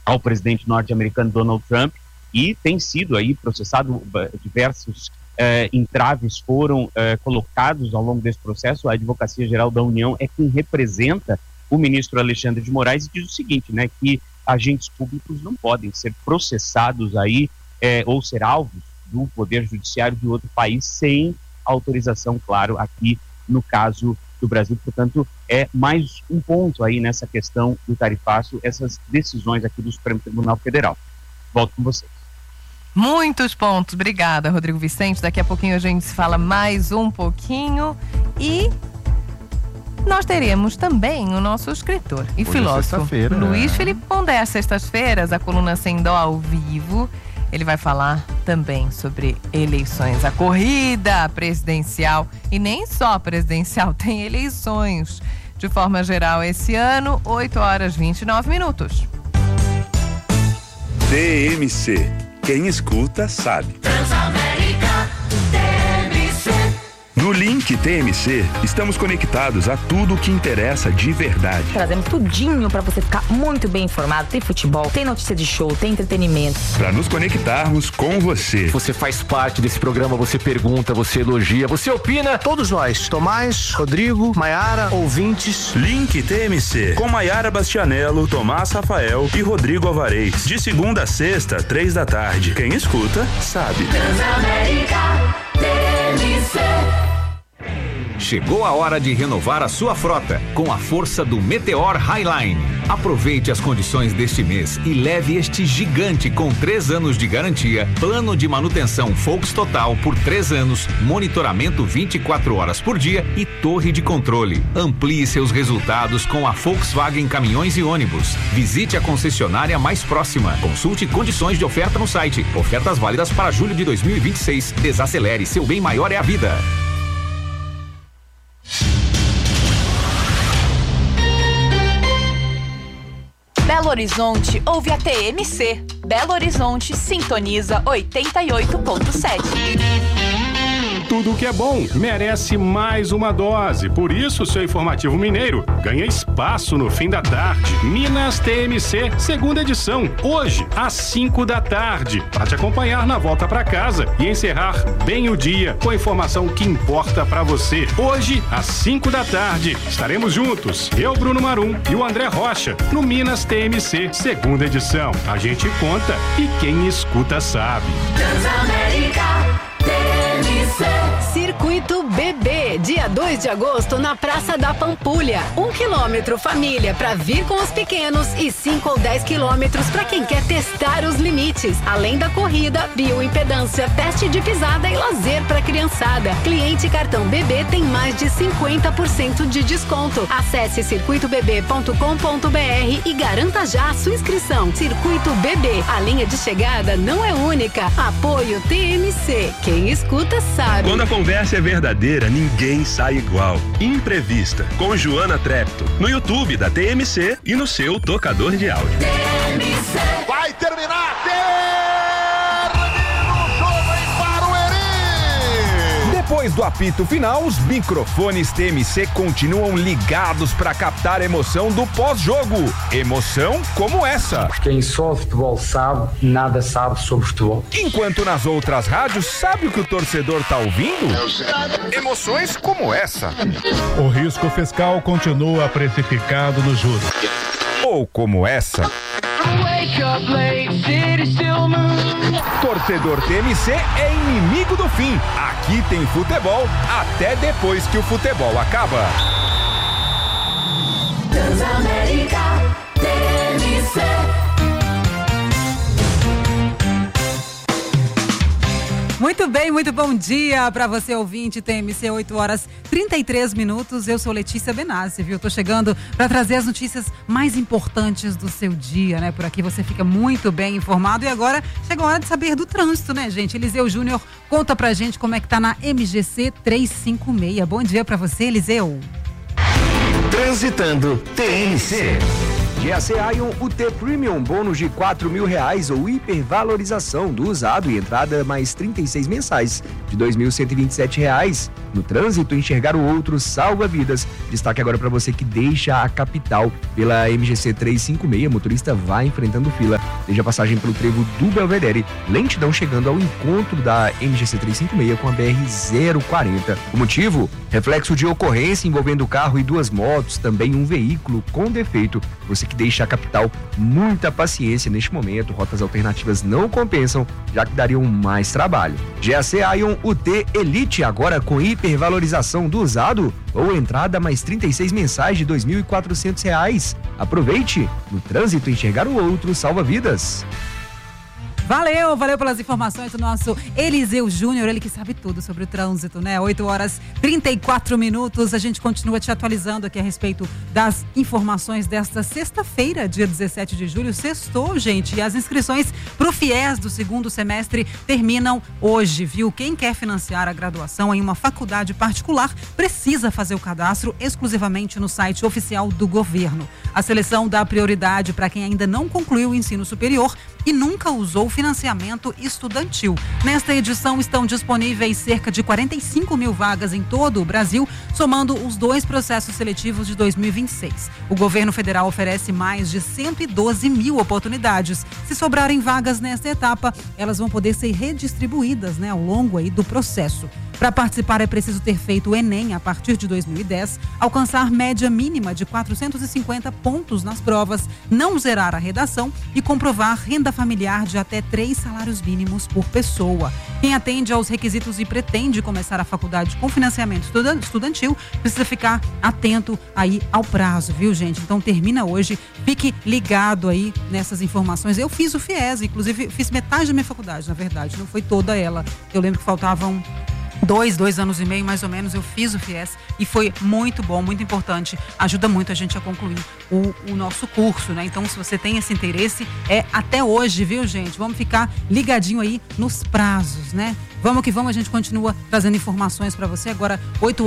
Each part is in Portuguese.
ao presidente norte-americano Donald Trump, e tem sido aí processado. Diversos entraves foram colocados ao longo desse processo. A Advocacia Geral da União é quem representa o ministro Alexandre de Moraes e diz o seguinte, né, que agentes públicos não podem ser processados aí ou ser alvos do Poder Judiciário de outro país sem autorização, claro, aqui no caso do Brasil. Portanto, é mais um ponto aí nessa questão do tarifaço, essas decisões aqui do Supremo Tribunal Federal. Volto com vocês. Muitos pontos. Obrigada, Rodrigo Vicente. Daqui a pouquinho a gente fala mais um pouquinho e nós teremos também o nosso escritor e filósofo Luiz Felipe Pondé. Às sextas-feiras, a coluna Sem Dó ao vivo. Ele vai falar também sobre eleições, a corrida presidencial, e nem só presidencial, tem eleições de forma geral esse ano, 8h29. TMC, quem escuta sabe. Transamérica TMC. No link TMC, estamos conectados a tudo o que interessa de verdade. Trazemos tudinho para você ficar muito bem informado. Tem futebol, tem notícia de show, tem entretenimento. Para nos conectarmos com você. Você faz parte desse programa, você pergunta, você elogia, você opina. Todos nós, Tomás, Rodrigo, Maiara, ouvintes. Link TMC, com Maiara Bastianello, Tomás Rafael e Rodrigo Alvarez. De segunda a sexta, 15h. Quem escuta, sabe. Transamérica TMC. Chegou a hora de renovar a sua frota com a força do Meteor Highline. Aproveite as condições deste mês e leve este gigante com 3 anos de garantia, plano de manutenção Volks Total por 3 anos, monitoramento 24 horas por dia e torre de controle. Amplie seus resultados com a Volkswagen Caminhões e Ônibus. Visite a concessionária mais próxima. Consulte condições de oferta no site. Ofertas válidas para julho de 2026. Desacelere, seu bem maior é a vida. Belo Horizonte ouve a TMC. Belo Horizonte sintoniza 88.7. Tudo que é bom merece mais uma dose. Por isso, seu informativo mineiro ganha espaço no fim da tarde. Minas TMC, segunda edição, hoje, às 5h, para te acompanhar na volta para casa e encerrar bem o dia com a informação que importa para você. Hoje, às 5h, estaremos juntos, eu, Bruno Marum e o André Rocha, no Minas TMC, segunda edição. A gente conta e quem escuta sabe. Transamérica TMC. Circuito BB, dia 2 de agosto na Praça da Pampulha. 1 quilômetro família para vir com os pequenos e 5 ou 10 quilômetros para quem quer testar os limites. Além da corrida, bioimpedância, teste de pisada e lazer para criançada. Cliente cartão BB tem mais de 50% de desconto. Acesse circuitobb.com.br e garanta já a sua inscrição. Circuito BB, a linha de chegada não é única. Apoio TMC, quem escuta sabe. Quando a conversa é verdadeira, ninguém sai igual. Imprevista, com Joana Trepto, no YouTube da TMC e no seu tocador de áudio. TMC. Vai terminar! Termina o jogo em Barueri! Depois do apito final, os microfones TMC continuam ligados para captar a emoção do pós-jogo. Emoção como essa. Quem só de futebol sabe, nada sabe sobre futebol. Enquanto nas outras rádios, sabe o que o torcedor tá ouvindo? Emoções como essa. O risco fiscal continua precificado nos juros. Ou como essa. Torcedor TMC é inimigo do fim. Aqui tem futebol até depois que o futebol acaba. Transamérica TMC. Muito bem, muito bom dia para você ouvinte TMC, 8h33. Eu sou Letícia Benassi, viu? Tô chegando para trazer as notícias mais importantes do seu dia, né? Por aqui você fica muito bem informado e agora chegou a hora de saber do trânsito, né, gente? Eliseu Júnior conta pra gente como é que tá na MGC 356. Bom dia para você, Eliseu. Transitando TMC. GAC Ion UT Premium, bônus de R$4.000 ou hipervalorização do usado e entrada mais 36 mensais de R$2.127. No trânsito, enxergar o outro salva vidas. Destaque agora para você que deixa a capital pela MGC 356. O motorista vai enfrentando fila. Desde a passagem pelo trevo do Belvedere, lentidão chegando ao encontro da MGC 356 com a BR-040. O motivo? Reflexo de ocorrência envolvendo carro e 2 motos, também um veículo com defeito. Você que deixa a capital, muita paciência neste momento. Rotas alternativas não compensam, já que dariam mais trabalho. GAC Ion UT Elite agora com hipervalorização do usado ou entrada mais 36 mensais de R$ 2.400. Aproveite! No trânsito, enxergar o outro salva vidas. Valeu pelas informações do nosso Eliseu Júnior, ele que sabe tudo sobre o trânsito, né? 8h34. A gente continua te atualizando aqui a respeito das informações desta sexta-feira, dia 17 de julho. Sextou, gente, e as inscrições para o FIES do segundo semestre terminam hoje, viu? Quem quer financiar a graduação em uma faculdade particular precisa fazer o cadastro exclusivamente no site oficial do governo. A seleção dá prioridade para quem ainda não concluiu o ensino superior e nunca usou financiamento estudantil. Nesta edição estão disponíveis cerca de 45 mil vagas em todo o Brasil, somando os 2 processos seletivos de 2026. O governo federal oferece mais de 112 mil oportunidades. Se sobrarem vagas nesta etapa, elas vão poder ser redistribuídas, né, ao longo aí do processo. Para participar é preciso ter feito o Enem a partir de 2010, alcançar média mínima de 450 pontos nas provas, não zerar a redação e comprovar renda familiar de até 3 salários mínimos por pessoa. Quem atende aos requisitos e pretende começar a faculdade com financiamento estudantil precisa ficar atento aí ao prazo, viu, gente? Então termina hoje, fique ligado aí nessas informações. Eu fiz o FIES, inclusive fiz metade da minha faculdade, na verdade, não foi toda ela. Eu lembro que faltavam 2 anos e meio, mais ou menos, eu fiz o FIES e foi muito bom, muito importante. Ajuda muito a gente a concluir o nosso curso, né? Então, se você tem esse interesse, é até hoje, viu, gente? Vamos ficar ligadinho aí nos prazos, né? Vamos que vamos, a gente continua trazendo informações para você. Agora,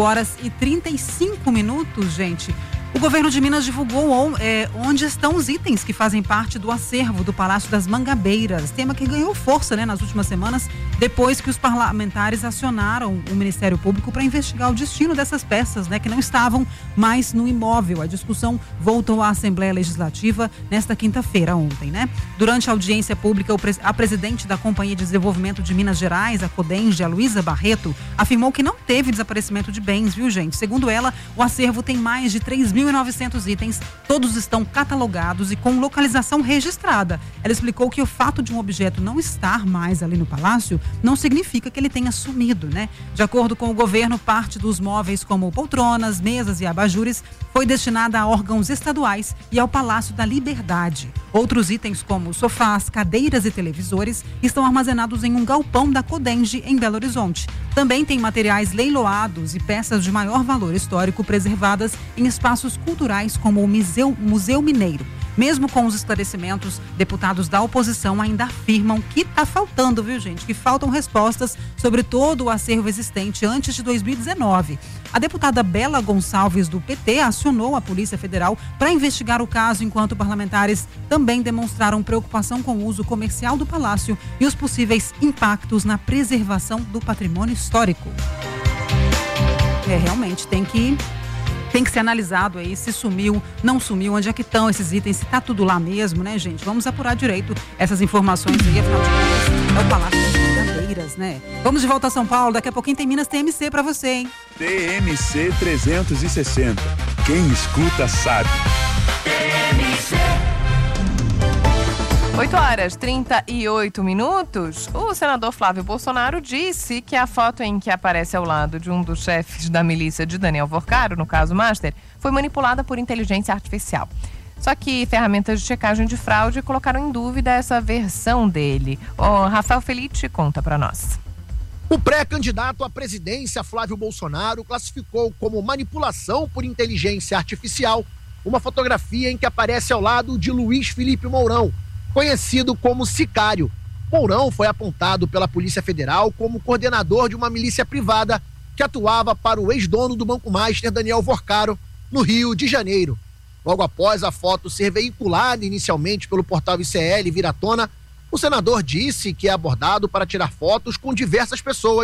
8h35, gente. O governo de Minas divulgou onde estão os itens que fazem parte do acervo do Palácio das Mangabeiras, tema que ganhou força, né, nas últimas semanas, depois que os parlamentares acionaram o Ministério Público para investigar o destino dessas peças, né, que não estavam mais no imóvel. A discussão voltou à Assembleia Legislativa nesta quinta-feira, ontem, né? Durante a audiência pública, a presidente da Companhia de Desenvolvimento de Minas Gerais, a CODENGE, a Luísa Barreto, afirmou que não teve desaparecimento de bens, viu, gente? Segundo ela, o acervo tem mais de 3.900 itens, todos estão catalogados e com localização registrada. Ela explicou que o fato de um objeto não estar mais ali no palácio não significa que ele tenha sumido, né? De acordo com o governo, parte dos móveis como poltronas, mesas e abajures foi destinada a órgãos estaduais e ao Palácio da Liberdade. Outros itens como sofás, cadeiras e televisores estão armazenados em um galpão da CODENGE em Belo Horizonte. Também tem materiais leiloados e peças de maior valor histórico preservadas em espaços culturais como o Museu Mineiro. Mesmo com os esclarecimentos, deputados da oposição ainda afirmam que está faltando, viu, gente? Que faltam respostas sobre todo o acervo existente antes de 2019. A deputada Bela Gonçalves, do PT, acionou a Polícia Federal para investigar o caso, enquanto parlamentares também demonstraram preocupação com o uso comercial do palácio e os possíveis impactos na preservação do patrimônio histórico. Realmente tem que ser analisado aí se sumiu, não sumiu, onde é que estão esses itens, se tá tudo lá mesmo, né, gente? Vamos apurar direito essas informações aí, afinal de contas, é o Palácio das Mangabeiras, né? Vamos de volta a São Paulo, daqui a pouquinho tem Minas TMC pra você, hein? TMC 360. Quem escuta sabe. TMC. 8h38. O senador Flávio Bolsonaro disse que a foto em que aparece ao lado de um dos chefes da milícia de Daniel Vorcaro, no caso Master, foi manipulada por inteligência artificial. Só que ferramentas de checagem de fraude colocaram em dúvida essa versão dele. O Rafael Felice conta para nós. O pré-candidato à presidência, Flávio Bolsonaro, classificou como manipulação por inteligência artificial uma fotografia em que aparece ao lado de Luiz Felipe Mourão, conhecido como Sicário. Mourão foi apontado pela Polícia Federal como coordenador de uma milícia privada que atuava para o ex-dono do Banco Master, Daniel Vorcaro, no Rio de Janeiro. Logo após a foto ser veiculada inicialmente pelo portal ICL vir à tona, o senador disse que é abordado para tirar fotos com diversas pessoas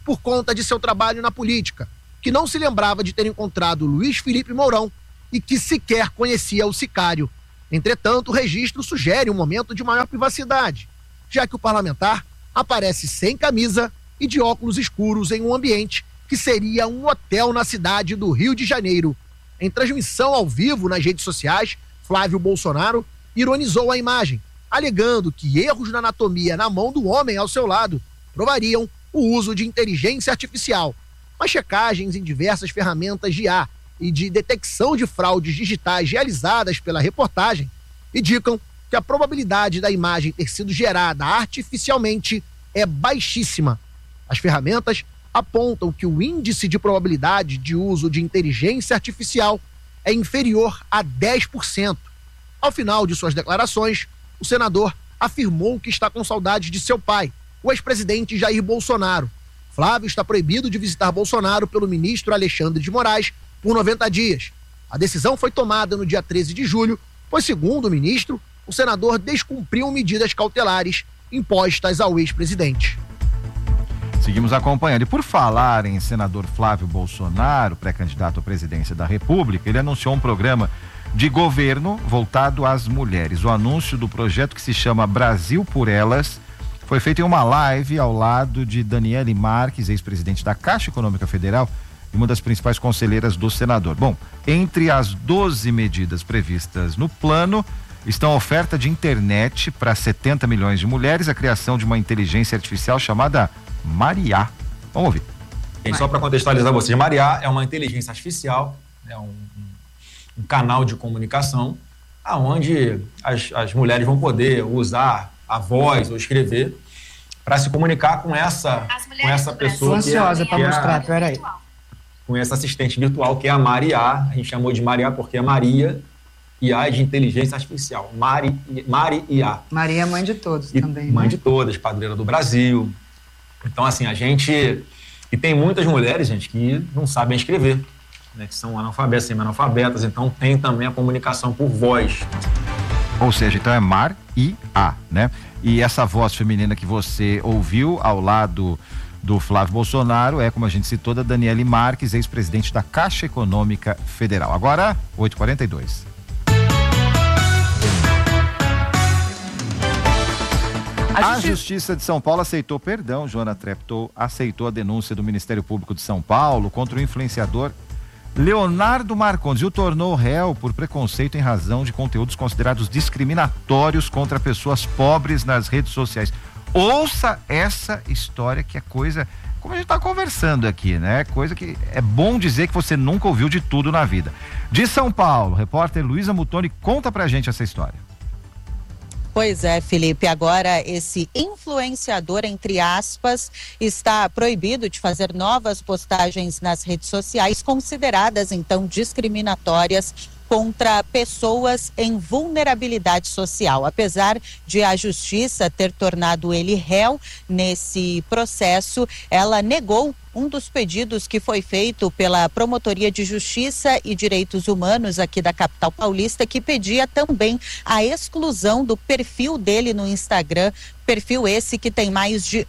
por conta de seu trabalho na política, que não se lembrava de ter encontrado Luiz Felipe Mourão e que sequer conhecia o sicário. Entretanto, o registro sugere um momento de maior privacidade, já que o parlamentar aparece sem camisa e de óculos escuros em um ambiente que seria um hotel na cidade do Rio de Janeiro. Em transmissão ao vivo nas redes sociais, Flávio Bolsonaro ironizou a imagem, alegando que erros na anatomia na mão do homem ao seu lado provariam o uso de inteligência artificial. Mas checagens em diversas ferramentas de IA e de detecção de fraudes digitais realizadas pela reportagem indicam que a probabilidade da imagem ter sido gerada artificialmente é baixíssima. As ferramentas apontam que o índice de probabilidade de uso de inteligência artificial é inferior a 10%. Ao final de suas declarações, o senador afirmou que está com saudade de seu pai, o ex-presidente Jair Bolsonaro. Flávio está proibido de visitar Bolsonaro pelo ministro Alexandre de Moraes por 90 dias. A decisão foi tomada no dia 13 de julho, pois, segundo o ministro, o senador descumpriu medidas cautelares impostas ao ex-presidente. Seguimos acompanhando. E por falar em senador Flávio Bolsonaro, pré-candidato à presidência da República, ele anunciou um programa de governo voltado às mulheres. O anúncio do projeto, que se chama Brasil por Elas, foi feito em uma live ao lado de Daniele Marques, ex-presidente da Caixa Econômica Federal e uma das principais conselheiras do senador. Bom, entre as 12 medidas previstas no plano estão a oferta de internet para 70 milhões de mulheres, a criação de uma inteligência artificial chamada Maria. Vamos ouvir. Só para contextualizar vocês, Maria é uma inteligência artificial, é um canal de comunicação onde as mulheres vão poder usar a voz ou escrever para se comunicar com essa pessoa. Estou ansiosa para mostrar, peraí. Com essa assistente virtual que é a Maria. A gente chamou de Maria porque é Maria e A é de inteligência artificial. Maria. Maria é mãe de todos também. Mãe de todas, padroeira do Brasil. Então, assim, a gente... E tem muitas mulheres, gente, que não sabem escrever, né? Que são analfabetas, semi-analfabetas. Então, tem também a comunicação por voz. Ou seja, então é Maria, né? E essa voz feminina que você ouviu ao lado do Flávio Bolsonaro é, como a gente citou, da Daniele Marques, ex-presidente da Caixa Econômica Federal. Agora, 8h42. A Justiça de São Paulo aceitou perdão, Joana Treptow aceitou a denúncia do Ministério Público de São Paulo contra o influenciador Leonardo Marcondes e o tornou réu por preconceito em razão de conteúdos considerados discriminatórios contra pessoas pobres nas redes sociais. Ouça essa história, que é coisa, como a gente está conversando aqui, né? Coisa que é bom dizer que você nunca ouviu de tudo na vida. De São Paulo, repórter Luísa Mutoni conta pra gente essa história. Pois é, Felipe, agora esse influenciador, entre aspas, está proibido de fazer novas postagens nas redes sociais, consideradas então discriminatórias contra pessoas em vulnerabilidade social. Apesar de a justiça ter tornado ele réu nesse processo, ela negou um dos pedidos que foi feito pela Promotoria de Justiça e Direitos Humanos aqui da capital paulista, que pedia também a exclusão do perfil dele no Instagram, perfil esse que tem mais de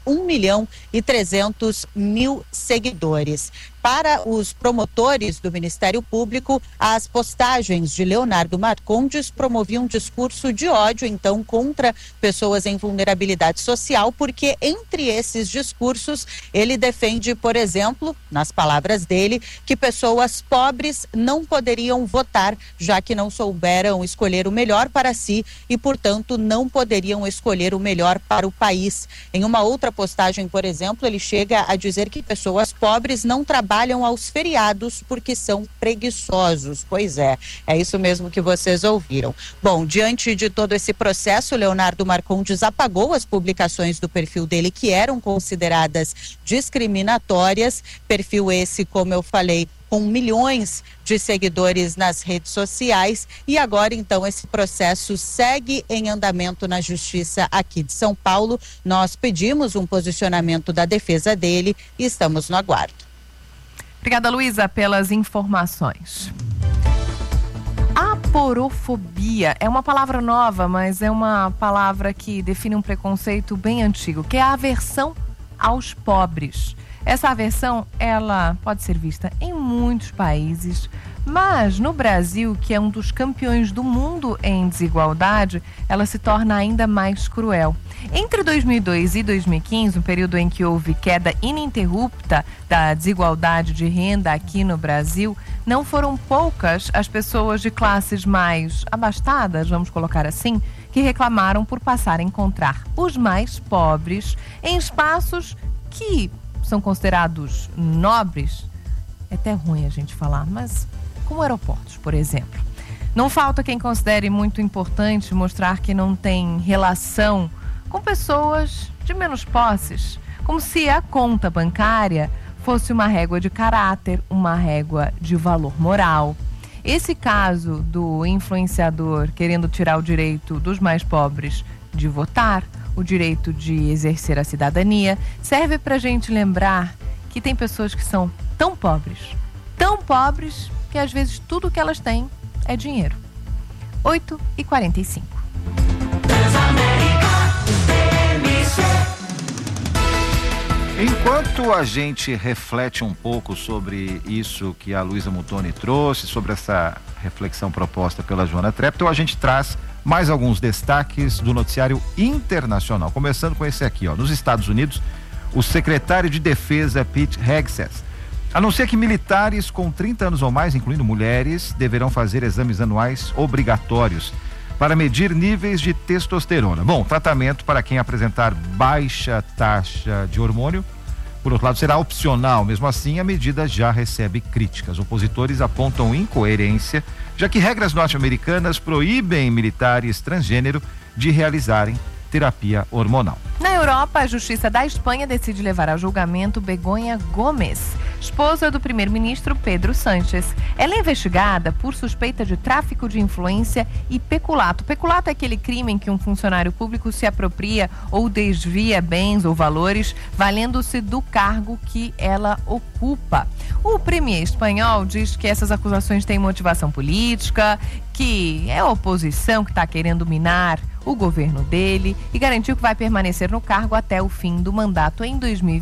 1.300.000 seguidores. Para os promotores do Ministério Público, as postagens de Leonardo Marcondes promoviam um discurso de ódio, então, contra pessoas em vulnerabilidade social, porque entre esses discursos ele defende, por exemplo, nas palavras dele, que pessoas pobres não poderiam votar, já que não souberam escolher o melhor para si e, portanto, não poderiam escolher o melhor para o país. Em uma outra postagem, por exemplo, ele chega a dizer que pessoas pobres não trabalham aos feriados porque são preguiçosos. Pois é isso mesmo que vocês ouviram. Bom, diante de todo esse processo, Leonardo Marcondes apagou as publicações do perfil dele que eram consideradas discriminatórias, perfil esse, como eu falei, com milhões de seguidores nas redes sociais, e agora então esse processo segue em andamento na Justiça aqui de São Paulo. Nós pedimos um posicionamento da defesa dele e estamos no aguardo. Obrigada, Luísa, pelas informações. Aporofobia é uma palavra nova, mas é uma palavra que define um preconceito bem antigo, que é a aversão aos pobres. Essa aversão, ela pode ser vista em muitos países, mas no Brasil, que é um dos campeões do mundo em desigualdade, ela se torna ainda mais cruel. Entre 2002 e 2015, um período em que houve queda ininterrupta da desigualdade de renda aqui no Brasil, não foram poucas as pessoas de classes mais abastadas, vamos colocar assim, que reclamaram por passar a encontrar os mais pobres em espaços que são considerados nobres. É até ruim a gente falar, mas como aeroportos, por exemplo. Não falta quem considere muito importante mostrar que não tem relação com pessoas de menos posses, como se a conta bancária fosse uma régua de caráter, uma régua de valor moral. Esse caso do influenciador querendo tirar o direito dos mais pobres de votar, o direito de exercer a cidadania, serve para a gente lembrar que tem pessoas que são tão pobres, que às vezes tudo que elas têm é dinheiro. 8h45. Enquanto a gente reflete um pouco sobre isso que a Luísa Muntoni trouxe, sobre essa reflexão proposta pela Joana Treptow, a gente traz mais alguns destaques do noticiário internacional. Começando com esse aqui, ó. Nos Estados Unidos, o secretário de Defesa, Pete Hegseth, anuncia que militares com 30 anos ou mais, incluindo mulheres, deverão fazer exames anuais obrigatórios para medir níveis de testosterona. Bom, tratamento para quem apresentar baixa taxa de hormônio, por outro lado, será opcional. Mesmo assim, a medida já recebe críticas. Opositores apontam incoerência, já que regras norte-americanas proíbem militares transgênero de realizarem terapia hormonal. Na Europa, a Justiça da Espanha decide levar ao julgamento Begoña Gómez, esposa do primeiro-ministro Pedro Sánchez. Ela é investigada por suspeita de tráfico de influência e peculato. Peculato é aquele crime em que um funcionário público se apropria ou desvia bens ou valores, valendo-se do cargo que ela ocupa. O premier espanhol diz que essas acusações têm motivação política, que é a oposição que está querendo minar o governo dele e garantiu que vai permanecer no cargo até o fim do mandato em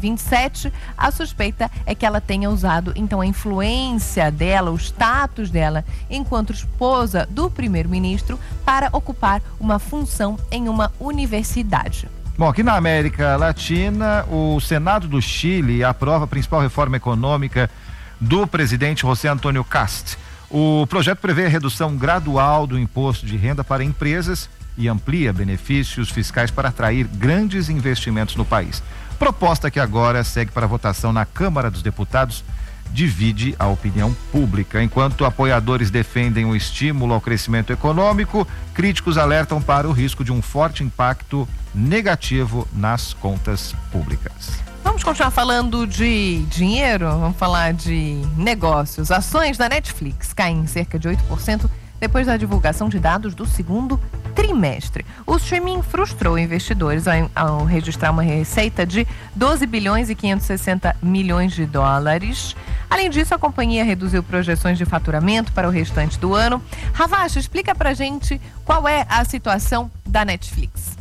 2027. A suspeita é que ela tenha usado então a influência dela, o status dela enquanto esposa do primeiro-ministro para ocupar uma função em uma universidade. Bom, aqui na América Latina, o Senado do Chile aprova a principal reforma econômica do presidente José Antônio Kast. O projeto prevê a redução gradual do imposto de renda para empresas e amplia benefícios fiscais para atrair grandes investimentos no país. Proposta que agora segue para votação na Câmara dos Deputados divide a opinião pública. Enquanto apoiadores defendem um estímulo ao crescimento econômico, críticos alertam para o risco de um forte impacto negativo nas contas públicas. Vamos continuar falando de dinheiro, vamos falar de negócios. Ações da Netflix caem cerca de 8% depois da divulgação de dados do segundo trimestre. O streaming frustrou investidores ao registrar uma receita de 12 bilhões e 560 milhões de dólares. Além disso, a companhia reduziu projeções de faturamento para o restante do ano. Ravacha, explica pra gente qual é a situação da Netflix.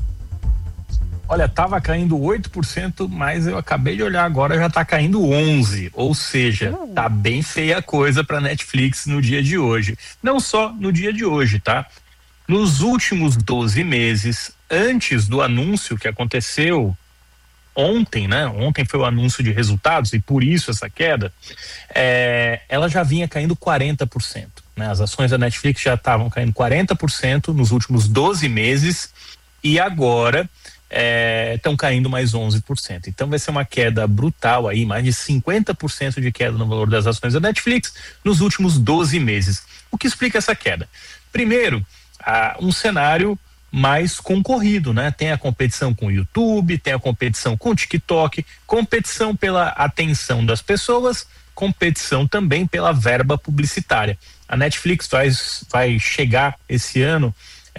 Olha, estava caindo 8%, mas eu acabei de olhar agora, já está caindo 11%. Ou seja, tá bem feia a coisa para Netflix no dia de hoje. Não só no dia de hoje, tá? Nos últimos 12 meses, antes do anúncio que aconteceu ontem, né? Ontem foi o anúncio de resultados e por isso essa queda, ela já vinha caindo 40%. Né? As ações da Netflix já estavam caindo 40% nos últimos 12 meses e agora estão caindo mais 11%. Então vai ser uma queda brutal aí, mais de 50% de queda no valor das ações da Netflix nos últimos 12 meses. O que explica essa queda? Primeiro, um cenário mais concorrido, né? Tem a competição com o YouTube, tem a competição com o TikTok, competição pela atenção das pessoas, competição também pela verba publicitária. A Netflix vai chegar esse ano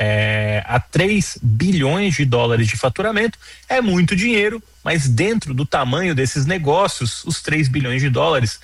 a 3 bilhões de dólares de faturamento. É muito dinheiro, mas dentro do tamanho desses negócios, os 3 bilhões de dólares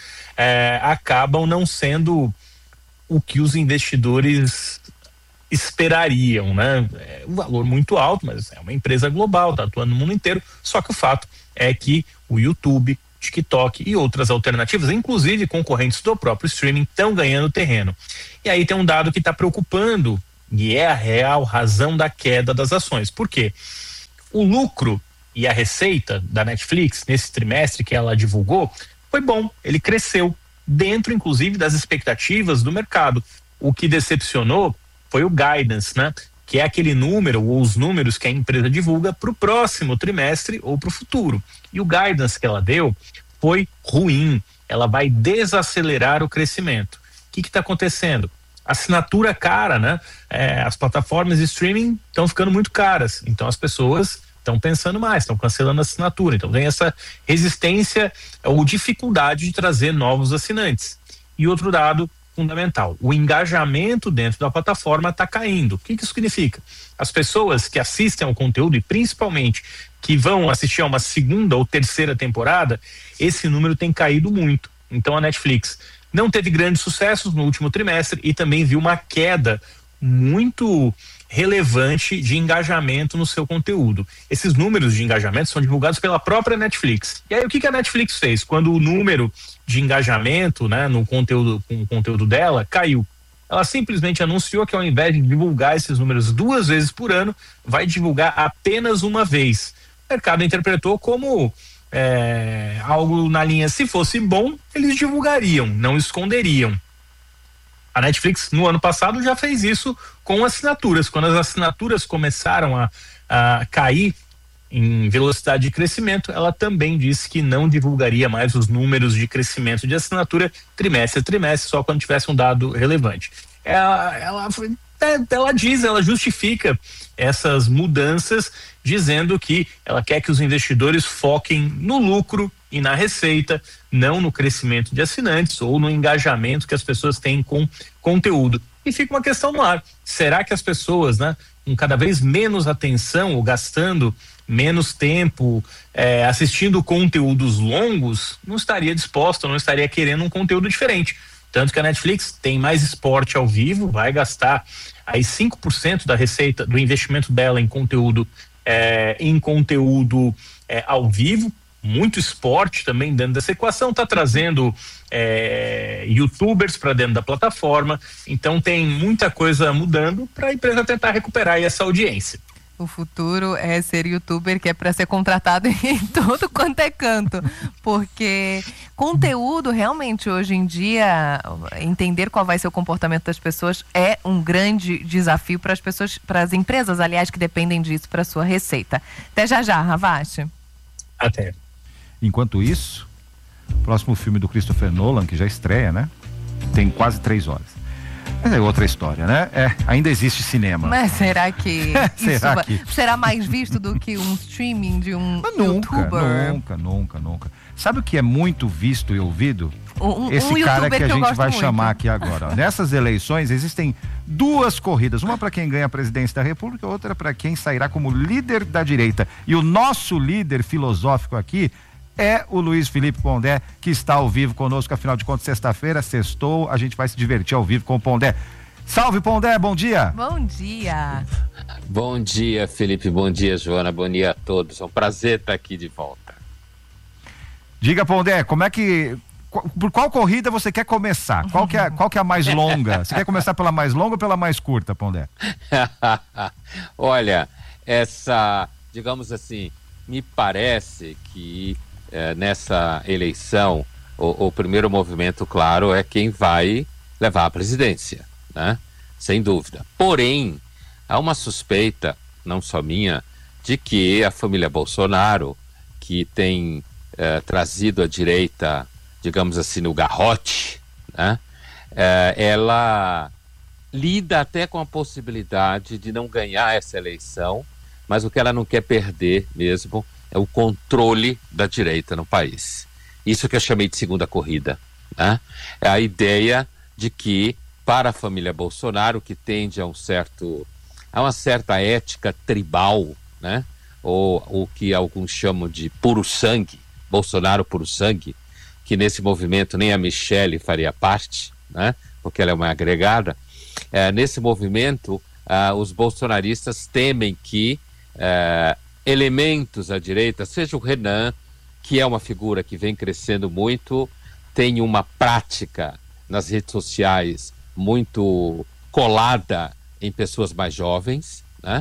acabam não sendo o que os investidores esperariam, né? É um valor muito alto, mas é uma empresa global, está atuando no mundo inteiro. Só que o fato é que o YouTube, TikTok e outras alternativas, inclusive concorrentes do próprio streaming, estão ganhando terreno. E aí tem um dado que está preocupando, e é a real razão da queda das ações. Por quê? O lucro e a receita da Netflix, nesse trimestre que ela divulgou, foi bom, ele cresceu, dentro inclusive das expectativas do mercado. O que decepcionou foi o guidance, né? Que é aquele número ou os números que a empresa divulga para o próximo trimestre ou para o futuro. E o guidance que ela deu foi ruim, ela vai desacelerar o crescimento. O que está acontecendo? Assinatura cara, né? As plataformas de streaming estão ficando muito caras, então as pessoas estão pensando mais, estão cancelando a assinatura, então tem essa resistência ou dificuldade de trazer novos assinantes. E outro dado fundamental, o engajamento dentro da plataforma está caindo. O que isso significa? As pessoas que assistem ao conteúdo e principalmente que vão assistir a uma segunda ou terceira temporada, esse número tem caído muito. Então a Netflix não teve grandes sucessos no último trimestre e também viu uma queda muito relevante de engajamento no seu conteúdo. Esses números de engajamento são divulgados pela própria Netflix. E aí o que a Netflix fez? Quando o número de engajamento, né, no conteúdo, com o conteúdo dela caiu, ela simplesmente anunciou que ao invés de divulgar esses números 2 vezes por ano, vai divulgar apenas uma vez. O mercado interpretou como algo na linha, se fosse bom, eles divulgariam, não esconderiam. A Netflix, no ano passado, já fez isso com assinaturas. Quando as assinaturas começaram a cair em velocidade de crescimento, ela também disse que não divulgaria mais os números de crescimento de assinatura trimestre a trimestre, só quando tivesse um dado relevante. Ela justifica essas mudanças dizendo que ela quer que os investidores foquem no lucro e na receita, não no crescimento de assinantes ou no engajamento que as pessoas têm com conteúdo. E fica uma questão no ar. Será que as pessoas, né, com cada vez menos atenção ou gastando menos tempo assistindo conteúdos longos, não estaria disposta, não estaria querendo um conteúdo diferente? Tanto que a Netflix tem mais esporte ao vivo, vai gastar aí 5% da receita do investimento dela em conteúdo ao vivo, muito esporte também dentro dessa equação, está trazendo youtubers para dentro da plataforma, então tem muita coisa mudando para a empresa tentar recuperar aí essa audiência. O futuro é ser youtuber, que é para ser contratado em todo quanto é canto, porque conteúdo realmente hoje em dia, entender qual vai ser o comportamento das pessoas é um grande desafio para as pessoas, para as empresas, aliás, que dependem disso para sua receita. Até já, Ravache. Até. Enquanto isso, próximo filme do Christopher Nolan, que já estreia, né? Tem quase 3 horas. Mas é outra história, né? Ainda existe cinema. Mas será que será mais visto do que um streaming de um youtuber? Nunca. Sabe o que é muito visto e ouvido? Esse cara que a gente vai chamar aqui agora. Nessas eleições existem 2 corridas, uma para quem ganha a presidência da República, outra para quem sairá como líder da direita. E o nosso líder filosófico aqui é o Luiz Felipe Pondé, que está ao vivo conosco. Afinal de contas, sexta-feira, sextou, a gente vai se divertir ao vivo com o Pondé. Salve, Pondé, bom dia! Bom dia! Bom dia, Felipe, bom dia, Joana, bom dia a todos. É um prazer estar aqui de volta. Diga, Pondé, por qual corrida você quer começar? Qual que é a mais longa? Você quer começar pela mais longa ou pela mais curta, Pondé? Olha, digamos assim, me parece que nessa eleição, o primeiro movimento, claro, é quem vai levar a presidência, né? Sem dúvida. Porém, há uma suspeita, não só minha, de que a família Bolsonaro, que tem trazido a direita, digamos assim, no garrote, né? Ela lida até com a possibilidade de não ganhar essa eleição, mas o que ela não quer perder mesmo é o controle da direita no país. Isso que eu chamei de segunda corrida, né? É a ideia de que, para a família Bolsonaro, que tende a uma certa ética tribal, né? Ou o que alguns chamam de puro sangue, Bolsonaro puro sangue, que nesse movimento nem a Michelle faria parte, né? Porque ela é uma agregada. Nesse movimento, os bolsonaristas temem que elementos à direita, seja o Renan, que é uma figura que vem crescendo muito, tem uma prática nas redes sociais muito colada em pessoas mais jovens, né?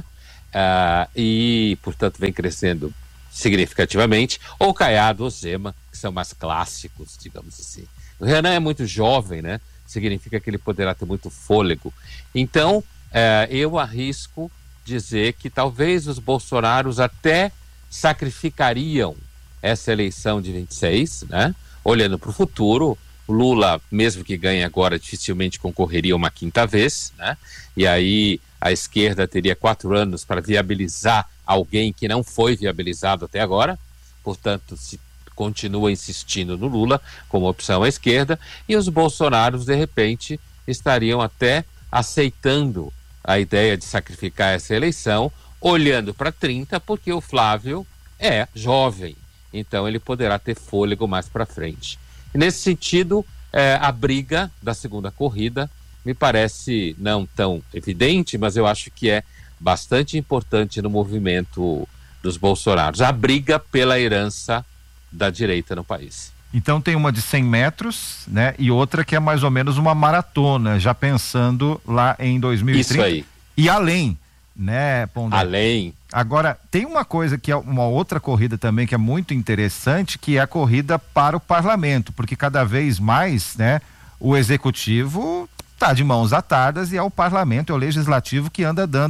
E, portanto, vem crescendo significativamente, ou Caiado ou Zema, que são mais clássicos, digamos assim. O Renan é muito jovem, né? Significa que ele poderá ter muito fôlego. Então, eu arrisco dizer que talvez os bolsonaros até sacrificariam essa eleição de 26, né? Olhando para o futuro, o Lula, mesmo que ganhe agora, dificilmente concorreria uma quinta vez, né? E aí a esquerda teria 4 anos para viabilizar alguém que não foi viabilizado até agora, portanto, se continua insistindo no Lula como opção à esquerda, e os bolsonaros, de repente, estariam até aceitando a ideia de sacrificar essa eleição, olhando para 30, porque o Flávio é jovem, então ele poderá ter fôlego mais para frente. E nesse sentido, a briga da segunda corrida me parece não tão evidente, mas eu acho que é bastante importante no movimento dos bolsonaros. A briga pela herança da direita no país. Então tem uma de 100 metros, né? E outra que é mais ou menos uma maratona, já pensando lá em 2030. Isso aí. E além, né, Pondé? Além. Agora, tem uma coisa que é uma outra corrida também que é muito interessante, que é a corrida para o parlamento, porque cada vez mais, né, o executivo está de mãos atadas e é o parlamento, é o legislativo que anda dando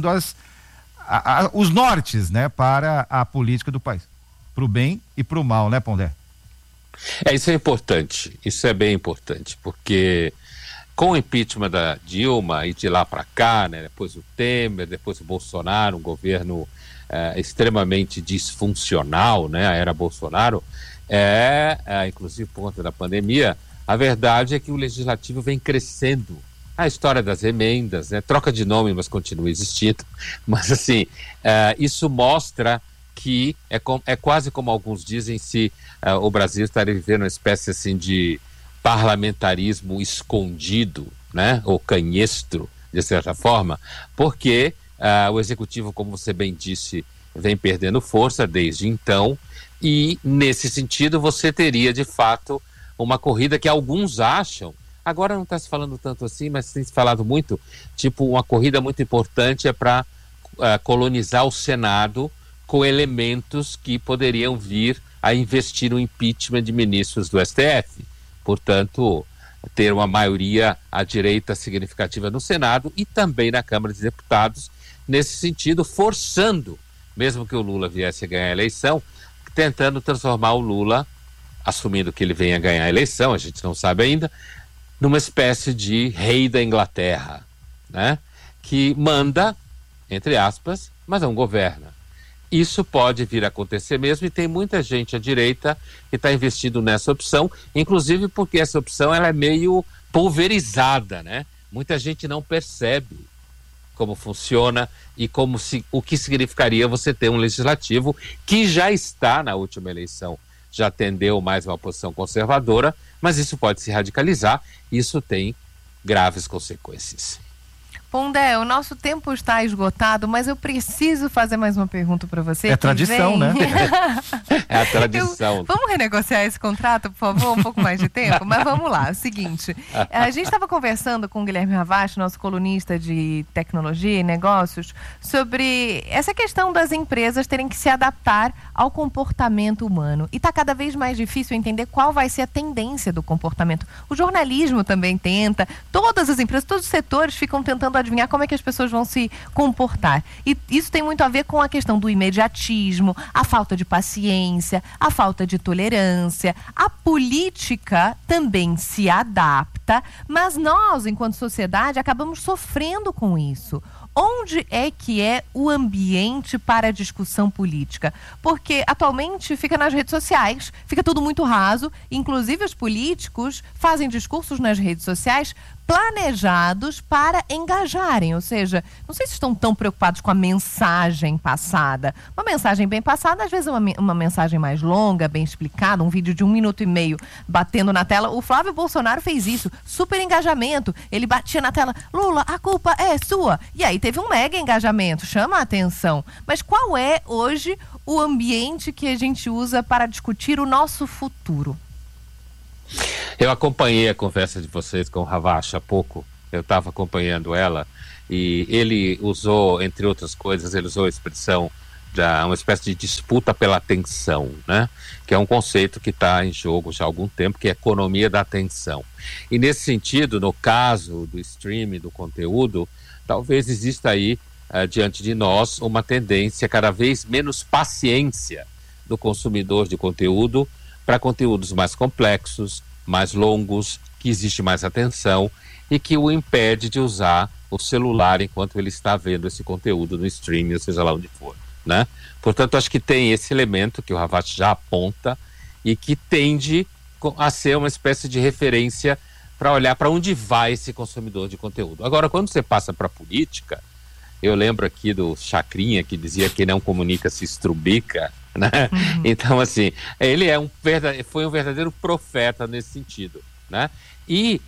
os nortes, né, para a política do país, para o bem e para o mal, né, Pondé? Isso é importante, isso é bem importante, porque com o impeachment da Dilma e de lá para cá, né, depois o Temer, depois o Bolsonaro, um governo extremamente disfuncional, né, a era Bolsonaro, inclusive por conta da pandemia, a verdade é que o legislativo vem crescendo. A história das emendas, né, troca de nome, mas continua existindo, mas assim, isso mostra que é quase como alguns dizem, se o Brasil estaria vivendo uma espécie assim de parlamentarismo escondido, né, ou canhestro, de certa forma, porque o executivo, como você bem disse, vem perdendo força desde então, e nesse sentido você teria de fato uma corrida que alguns acham, agora não está se falando tanto assim, mas tem se falado muito, tipo uma corrida muito importante para colonizar o Senado com elementos que poderiam vir a investir no impeachment de ministros do STF. Portanto, ter uma maioria à direita significativa no Senado e também na Câmara de Deputados, nesse sentido, forçando, mesmo que o Lula viesse a ganhar a eleição, tentando transformar o Lula, assumindo que ele venha ganhar a eleição, a gente não sabe ainda, numa espécie de rei da Inglaterra, né? Que manda, entre aspas, mas não governa. Isso pode vir a acontecer mesmo e tem muita gente à direita que está investindo nessa opção, inclusive porque essa opção ela é meio pulverizada, né? Muita gente não percebe como funciona e o que significaria você ter um legislativo que já está na última eleição, já tendeu mais uma posição conservadora, mas isso pode se radicalizar e isso tem graves consequências. Pondé, o nosso tempo está esgotado, mas eu preciso fazer mais uma pergunta para você. É tradição, né? É a tradição. Vamos renegociar esse contrato, por favor? Um pouco mais de tempo? Mas vamos lá, é o seguinte. A gente estava conversando com o Guilherme Ravache, nosso colunista de tecnologia e negócios, sobre essa questão das empresas terem que se adaptar ao comportamento humano. E está cada vez mais difícil entender qual vai ser a tendência do comportamento. O jornalismo também tenta, todas as empresas, todos os setores ficam tentando adivinhar como é que as pessoas vão se comportar. E isso tem muito a ver com a questão do imediatismo, a falta de paciência, a falta de tolerância. A política também se adapta, mas nós, enquanto sociedade, acabamos sofrendo com isso. Onde é que é o ambiente para a discussão política? Porque atualmente fica nas redes sociais, fica tudo muito raso, inclusive os políticos fazem discursos nas redes sociais planejados para engajarem, ou seja, não sei se estão tão preocupados com a mensagem passada. Uma mensagem bem passada, às vezes uma mensagem mais longa, bem explicada, um vídeo de 1 minuto e meio batendo na tela. O Flávio Bolsonaro fez isso, super engajamento, ele batia na tela, Lula, a culpa é sua. E aí teve um mega engajamento, chama a atenção. Mas qual é hoje o ambiente que a gente usa para discutir o nosso futuro? Eu acompanhei a conversa de vocês com o Ravache há pouco, eu estava acompanhando ela, e ele usou, entre outras coisas, ele usou a expressão de uma espécie de disputa pela atenção, né? Que é um conceito que está em jogo já há algum tempo, que é a economia da atenção. E nesse sentido, no caso do streaming, do conteúdo, talvez exista aí, diante de nós, uma tendência cada vez menos paciência do consumidor de conteúdo para conteúdos mais complexos, mais longos, que existe mais atenção e que o impede de usar o celular enquanto ele está vendo esse conteúdo no streaming, ou seja lá onde for, né? Portanto, acho que tem esse elemento que o Ravache já aponta e que tende a ser uma espécie de referência para olhar para onde vai esse consumidor de conteúdo. Agora, quando você passa para a política, eu lembro aqui do Chacrinha, que dizia que não comunica se estrubica, né? Então, assim, ele foi um verdadeiro profeta nesse sentido, né? E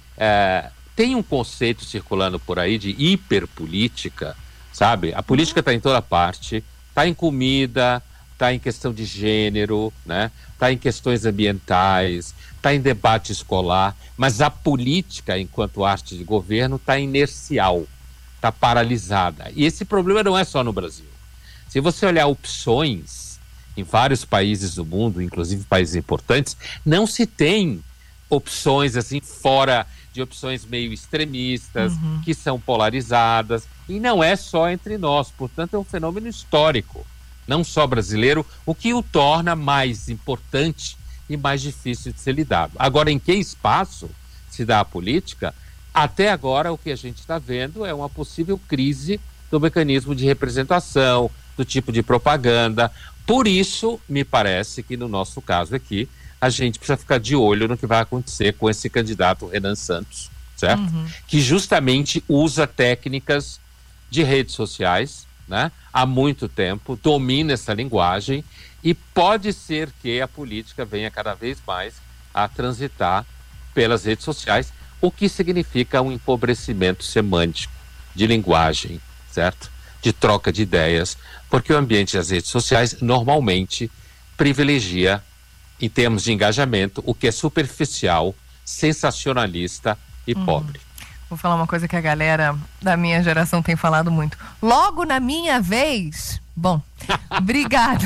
tem um conceito circulando por aí de hiperpolítica, sabe? A política está em toda parte, está em comida, está em questão de gênero, né? Está em questões ambientais, está em debate escolar, mas a política, enquanto arte de governo, está inercial, está paralisada. E esse problema não é só no Brasil. Se você olhar opções em vários países do mundo, inclusive países importantes, não se tem opções assim fora de opções meio extremistas, que são polarizadas, e não é só entre nós, portanto é um fenômeno histórico, não só brasileiro, o que o torna mais importante e mais difícil de ser lidado. Agora, em que espaço se dá a política? Até agora o que a gente está vendo é uma possível crise do mecanismo de representação, do tipo de propaganda. Por isso, me parece que no nosso caso aqui, a gente precisa ficar de olho no que vai acontecer com esse candidato Renan Santos, certo? Que justamente usa técnicas de redes sociais, né? Há muito tempo, domina essa linguagem e pode ser que a política venha cada vez mais a transitar pelas redes sociais, o que significa um empobrecimento semântico de linguagem, certo? De troca de ideias, porque o ambiente das redes sociais normalmente privilegia, em termos de engajamento, o que é superficial, sensacionalista e pobre. Vou falar uma coisa que a galera da minha geração tem falado muito. Logo na minha vez. Bom, obrigada.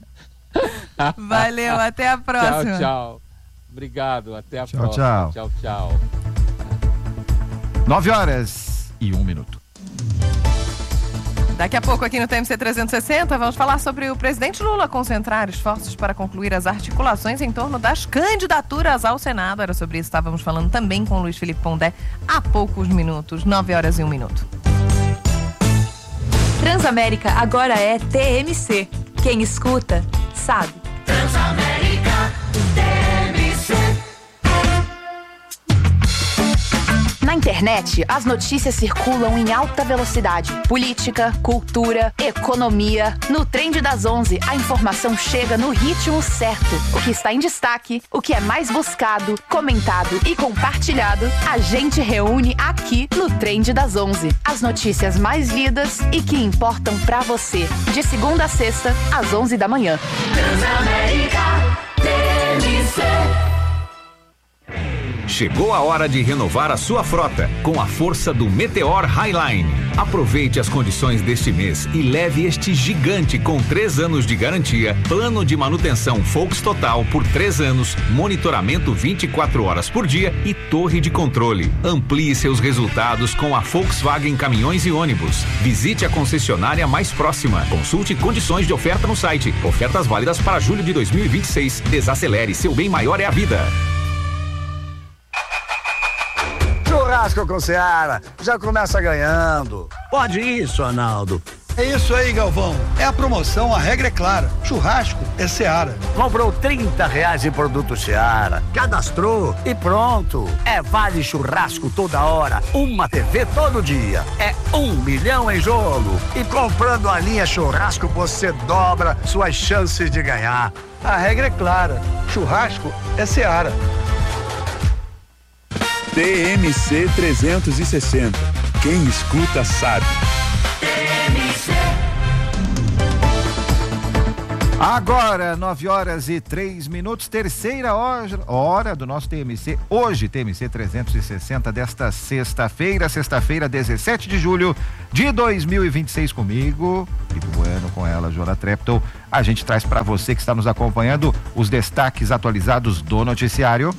Valeu, até a próxima. Tchau, tchau. Obrigado, até a Tchau, próxima. tchau. Tchau, tchau. 9h01. Daqui a pouco aqui no TMC 360 vamos falar sobre o presidente Lula concentrar esforços para concluir as articulações em torno das candidaturas ao Senado. Era sobre isso que estávamos falando também com o Luiz Felipe Pondé há poucos minutos, 9h01. Transamérica agora é TMC. Quem escuta, sabe. Transamérica TMC. Na internet, as notícias circulam em alta velocidade. Política, cultura, economia. No Trend das 11, a informação chega no ritmo certo. O que está em destaque, o que é mais buscado, comentado e compartilhado, a gente reúne aqui no Trend das 11. As notícias mais lidas e que importam pra você. De segunda a sexta, às 11 da manhã. Transamérica TMC. Chegou a hora de renovar a sua frota com a força do Meteor Highline. Aproveite as condições deste mês e leve este gigante com 3 anos de garantia, plano de manutenção Volks Total por 3 anos, monitoramento 24 horas por dia e torre de controle. Amplie seus resultados com a Volkswagen Caminhões e Ônibus. Visite a concessionária mais próxima. Consulte condições de oferta no site. Ofertas válidas para julho de 2026. Desacelere, seu bem maior é a vida. Churrasco com Seara, já começa ganhando. Pode isso, Arnaldo. É isso aí, Galvão. É a promoção, a regra é clara. Churrasco é Seara. Comprou R$30 em produto Seara, cadastrou e pronto. É vale churrasco toda hora, uma TV todo dia. É 1 milhão em jogo. E comprando a linha churrasco, você dobra suas chances de ganhar. A regra é clara. Churrasco é Seara. TMC 360. Quem escuta sabe. Agora, 9h03, terceira hora do nosso TMC. Hoje, TMC 360 desta sexta-feira, 17 de julho de 2026, comigo, Felipe Bueno, com ela, Joana Treptow. A gente traz para você que está nos acompanhando os destaques atualizados do noticiário.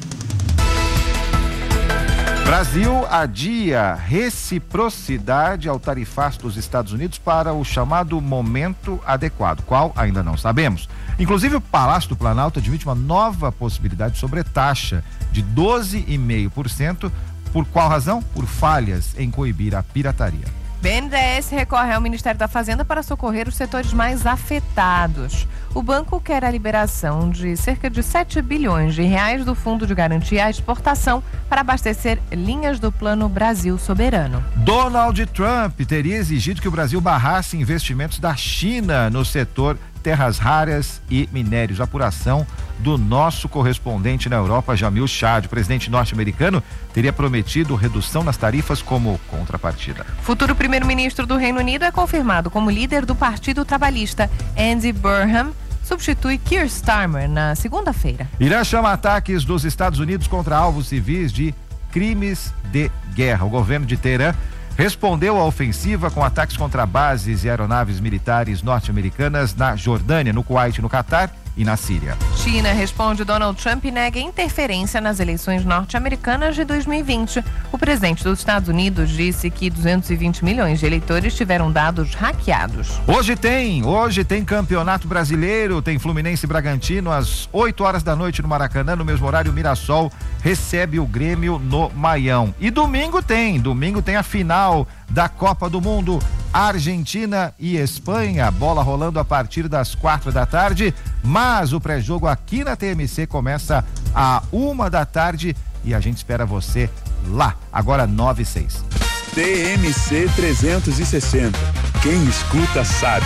Brasil adia reciprocidade ao tarifaço dos Estados Unidos para o chamado momento adequado, qual ainda não sabemos. Inclusive, o Palácio do Planalto admite uma nova possibilidade de sobretaxa de 12,5%. Por qual razão? Por falhas em coibir a pirataria. BNDES recorre ao Ministério da Fazenda para socorrer os setores mais afetados. O banco quer a liberação de cerca de 7 bilhões de reais do Fundo de Garantia à Exportação para abastecer linhas do Plano Brasil Soberano. Donald Trump teria exigido que o Brasil barrasse investimentos da China no setor terras raras e minérios. Apuração do nosso correspondente na Europa, Jamil Chad. O presidente norte-americano teria prometido redução nas tarifas como contrapartida. Futuro primeiro-ministro do Reino Unido é confirmado como líder do Partido Trabalhista. Andy Burnham substitui Keir Starmer na segunda-feira. Irã chama ataques dos Estados Unidos contra alvos civis de crimes de guerra. O governo de Teherã respondeu à ofensiva com ataques contra bases e aeronaves militares norte-americanas na Jordânia, no Kuwait, no Catar e na Síria. China responde Donald Trump e nega interferência nas eleições norte-americanas de 2020. O presidente dos Estados Unidos disse que 220 milhões de eleitores tiveram dados hackeados. Hoje tem Campeonato Brasileiro, tem Fluminense e Bragantino às 8 horas da noite no Maracanã, no mesmo horário o Mirassol recebe o Grêmio no Maião. E domingo tem a final da Copa do Mundo, Argentina e Espanha, bola rolando a partir das 4 da tarde, mas o pré-jogo aqui na TMC começa à 1 da tarde e a gente espera você lá, agora 9:06. TMC 360, quem escuta sabe.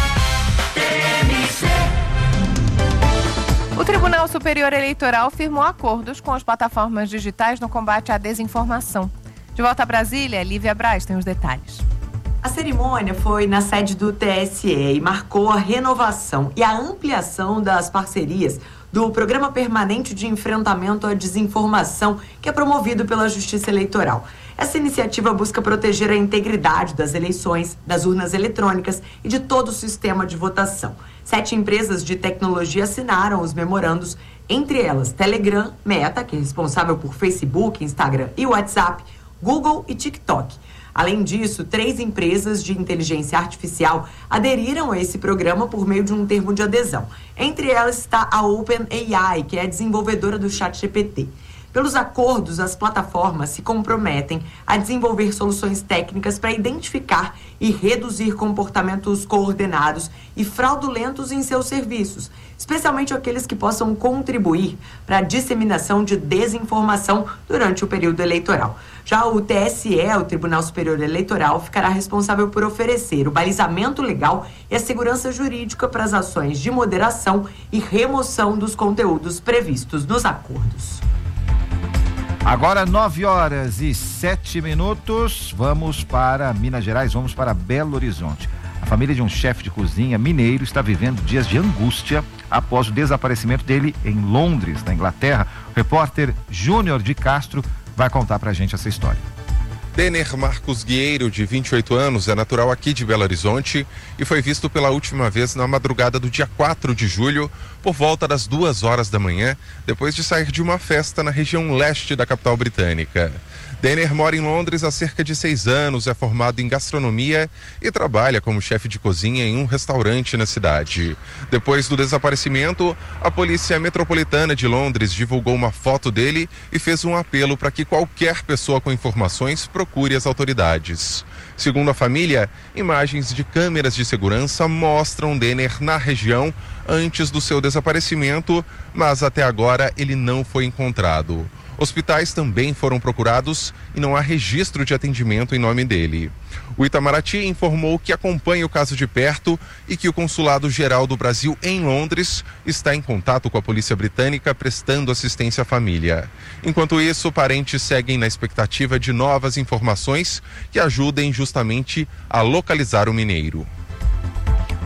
O Tribunal Superior Eleitoral firmou acordos com as plataformas digitais no combate à desinformação. De volta a Brasília, Lívia Braz tem os detalhes. A cerimônia foi na sede do TSE e marcou a renovação e a ampliação das parcerias do Programa Permanente de Enfrentamento à Desinformação, que é promovido pela Justiça Eleitoral. Essa iniciativa busca proteger a integridade das eleições, das urnas eletrônicas e de todo o sistema de votação. 7 empresas de tecnologia assinaram os memorandos, entre elas Telegram, Meta, que é responsável por Facebook, Instagram e WhatsApp, Google e TikTok. Além disso, 3 empresas de inteligência artificial aderiram a esse programa por meio de um termo de adesão. Entre elas está a OpenAI, que é a desenvolvedora do ChatGPT. Pelos acordos, as plataformas se comprometem a desenvolver soluções técnicas para identificar e reduzir comportamentos coordenados e fraudulentos em seus serviços, especialmente aqueles que possam contribuir para a disseminação de desinformação durante o período eleitoral. Já o TSE, o Tribunal Superior Eleitoral, ficará responsável por oferecer o balizamento legal e a segurança jurídica para as ações de moderação e remoção dos conteúdos previstos nos acordos. Agora 9h07, vamos para Minas Gerais, vamos para Belo Horizonte. A família de um chefe de cozinha mineiro está vivendo dias de angústia após o desaparecimento dele em Londres, na Inglaterra. O repórter Júnior de Castro vai contar pra gente essa história. Denner Marcos Guieiro, de 28 anos, é natural aqui de Belo Horizonte e foi visto pela última vez na madrugada do dia 4 de julho, por volta das 2 horas da manhã, depois de sair de uma festa na região leste da capital britânica. Denner mora em Londres há cerca de 6 anos, é formado em gastronomia e trabalha como chefe de cozinha em um restaurante na cidade. Depois do desaparecimento, a Polícia Metropolitana de Londres divulgou uma foto dele e fez um apelo para que qualquer pessoa com informações procure as autoridades. Segundo a família, imagens de câmeras de segurança mostram Denner na região antes do seu desaparecimento, mas até agora ele não foi encontrado. Hospitais também foram procurados e não há registro de atendimento em nome dele. O Itamaraty informou que acompanha o caso de perto e que o Consulado-Geral do Brasil em Londres está em contato com a polícia britânica prestando assistência à família. Enquanto isso, parentes seguem na expectativa de novas informações que ajudem justamente a localizar o mineiro.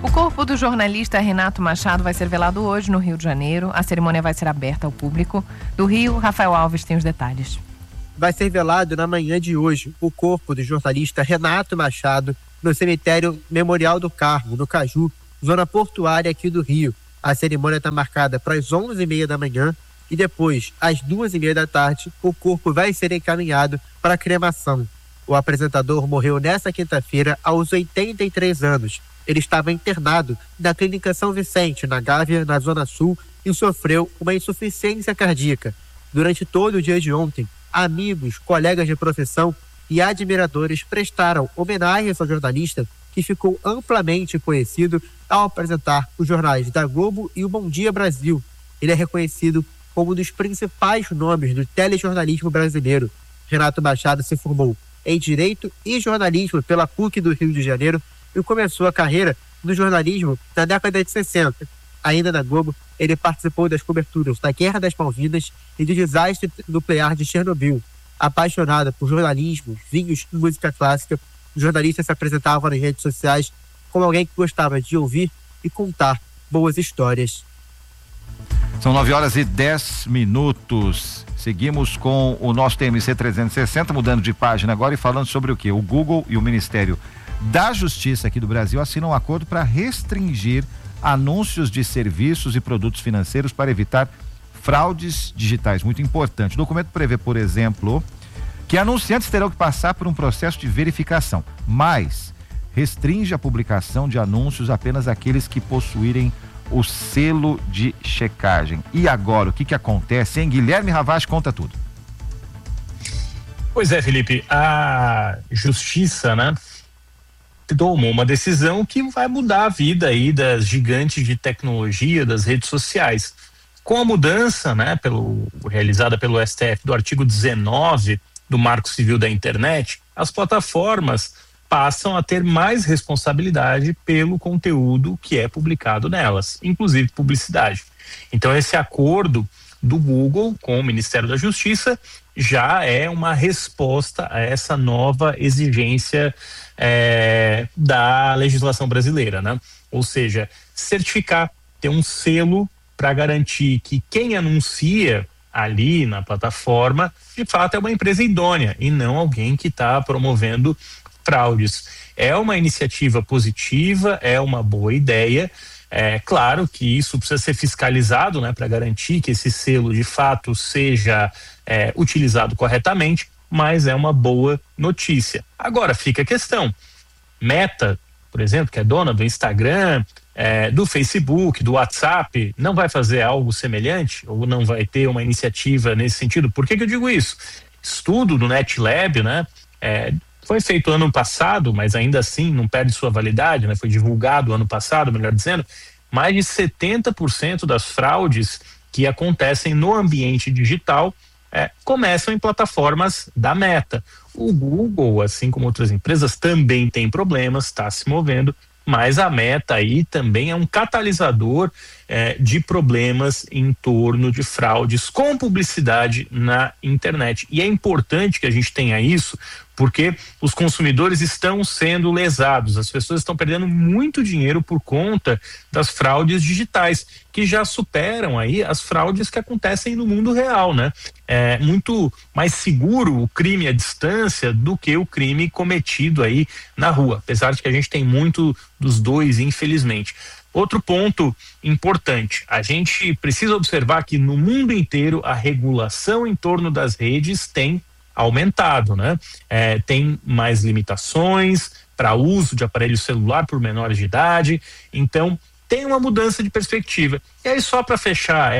O corpo do jornalista Renato Machado vai ser velado hoje no Rio de Janeiro. A cerimônia vai ser aberta ao público. Do Rio, Rafael Alves tem os detalhes. Vai ser velado na manhã de hoje o corpo do jornalista Renato Machado no cemitério Memorial do Carmo, no Caju, zona portuária aqui do Rio. A cerimônia está marcada para as 11h30 da manhã e depois, às 2h30 da tarde, o corpo vai ser encaminhado para a cremação. O apresentador morreu nesta quinta-feira aos 83 anos. Ele estava internado na Clínica São Vicente, na Gávea, na Zona Sul, e sofreu uma insuficiência cardíaca. Durante todo o dia de ontem, amigos, colegas de profissão e admiradores prestaram homenagens ao jornalista, que ficou amplamente conhecido ao apresentar os jornais da Globo e o Bom Dia Brasil. Ele é reconhecido como um dos principais nomes do telejornalismo brasileiro. Renato Machado se formou em Direito e Jornalismo pela PUC do Rio de Janeiro e começou a carreira no jornalismo na década de 60. Ainda na Globo, ele participou das coberturas da Guerra das Malvinas e do desastre nuclear de Chernobyl. Apaixonado por jornalismo, vinhos e música clássica, o jornalista se apresentava nas redes sociais como alguém que gostava de ouvir e contar boas histórias. São 9h10. Seguimos com o nosso TMC 360, mudando de página agora e falando sobre o quê? O Google e o Ministério da Justiça aqui do Brasil assinam um acordo para restringir anúncios de serviços e produtos financeiros para evitar fraudes digitais. Muito importante. O documento prevê, por exemplo, que anunciantes terão que passar por um processo de verificação, mas restringe a publicação de anúncios apenas àqueles que possuírem o selo de checagem. E agora, o que acontece, hein? Guilherme Ravache conta tudo. Pois é, Felipe, a Justiça, né, tomou uma decisão que vai mudar a vida aí das gigantes de tecnologia, das redes sociais. Com a mudança, né, realizada pelo STF do artigo 19 do Marco Civil da Internet, as plataformas passam a ter mais responsabilidade pelo conteúdo que é publicado nelas, inclusive publicidade. Então, esse acordo do Google com o Ministério da Justiça já é uma resposta a essa nova exigência da legislação brasileira, né? Ou seja, certificar, ter um selo para garantir que quem anuncia ali na plataforma, de fato é uma empresa idônea e não alguém que está promovendo fraudes. É uma iniciativa positiva, é uma boa ideia. É claro que isso precisa ser fiscalizado, né, para garantir que esse selo de fato seja utilizado corretamente, mas é uma boa notícia. Agora fica a questão: Meta, por exemplo, que é dona do Instagram, do Facebook, do WhatsApp, não vai fazer algo semelhante ou não vai ter uma iniciativa nesse sentido? Por que eu digo isso? Estudo do NetLab, né, foi feito ano passado, mas ainda assim não perde sua validade, né? Foi divulgado ano passado, melhor dizendo, mais de 70% das fraudes que acontecem no ambiente digital começam em plataformas da Meta. O Google, assim como outras empresas, também tem problemas, está se movendo, mas a Meta aí também é um catalisador de problemas em torno de fraudes com publicidade na internet. E é importante que a gente tenha isso, porque os consumidores estão sendo lesados, as pessoas estão perdendo muito dinheiro por conta das fraudes digitais, que já superam aí as fraudes que acontecem no mundo real, né? É muito mais seguro o crime à distância do que o crime cometido aí na rua, apesar de que a gente tem muito dos dois, infelizmente. Outro ponto importante, a gente precisa observar que no mundo inteiro a regulação em torno das redes tem aumentado, né? Tem mais limitações para uso de aparelho celular por menores de idade, então tem uma mudança de perspectiva. E aí, só para fechar